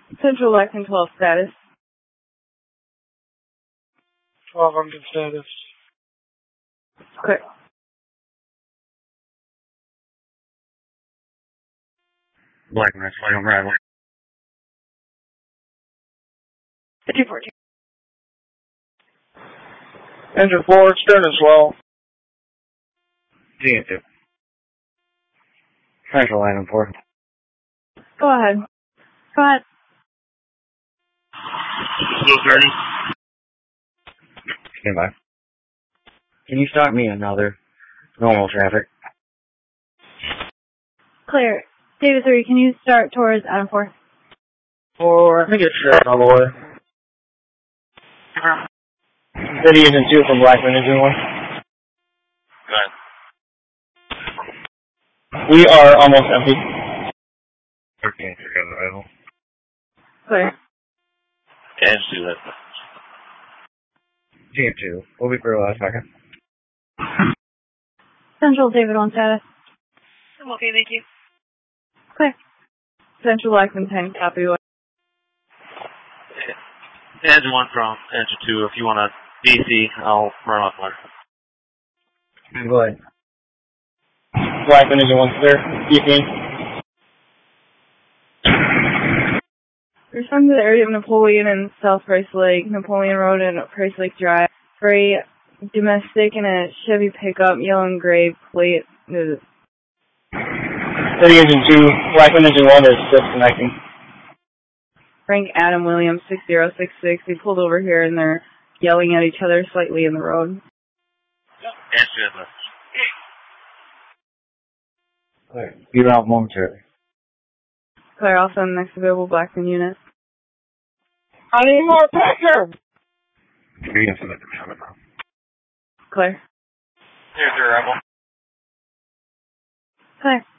Central Lexington 12 status. 12 on good status. Clear. Black Knight, flight on arrival. 214. Engine 4, stern as well. GN2. Central Item 4. Go ahead. Go ahead. Slow 30. Stand by. Can you stop me another normal traffic? Clear. David 3, can you start towards Adam 4? 4, I think it's short all the way. City Engine 2 from Blackman Engine 1. Go ahead. We are almost empty. 13, you're arrival. Clear. Okay, let's do that. GN2, we'll be for a last second. Central David 1 status. I'm okay, thank you. Clear. Central Lexington 10, copy. Engine 1 from Engine 2, if you want to DC, I'll run off one. Go ahead. Blackman Engine 1 clear. DC. Respond to the area of Napoleon and South Price Lake, Napoleon Road and Price Lake Drive. Gray domestic and a Chevy pickup, yellow and gray plate. City Engine 2, Blackman Engine 1 is disconnecting. Frank Adam Williams 6066. They pulled over here and they're yelling at each other slightly in the road. Clear. Be around momentarily. Clear. I'll send the next available Blackman unit. I need more pressure! Clear. Here's your rebel. Clear.